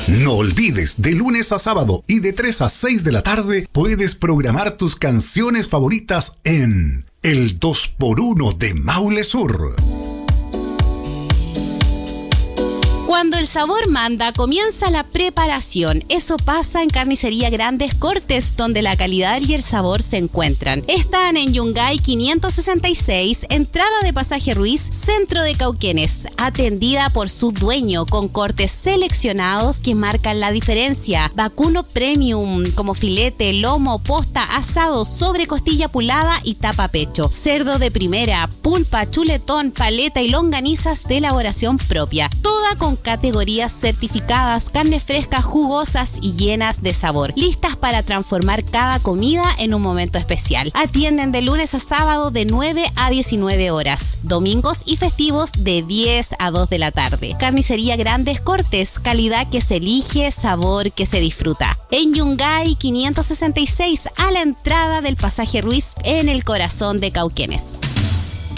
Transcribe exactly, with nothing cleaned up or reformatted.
No olvides, de lunes a sábado y de tres a seis de la tarde puedes programar tus canciones favoritas en el dos por uno de Maule Sur. Cuando el sabor manda, comienza la preparación. Eso pasa en Carnicería Grandes Cortes, donde la calidad y el sabor se encuentran. Están en Yungay quinientos sesenta y seis, entrada de Pasaje Ruiz, centro de Cauquenes. Atendida por su dueño, con cortes seleccionados que marcan la diferencia. Vacuno premium, como filete, lomo, posta, asado, sobre costilla pulada y tapa pecho. Cerdo de primera, pulpa, chuletón, paleta y longanizas de elaboración propia. Toda con categorías certificadas, carnes frescas, jugosas y llenas de sabor, listas para transformar cada comida en un momento especial. Atienden de lunes a sábado de nueve a diecinueve horas, domingos y festivos de diez a dos de la tarde. Carnicería Grandes Cortes, calidad que se elige, sabor que se disfruta. En Yungay quinientos sesenta y seis, a la entrada del Pasaje Ruiz, en el corazón de Cauquenes.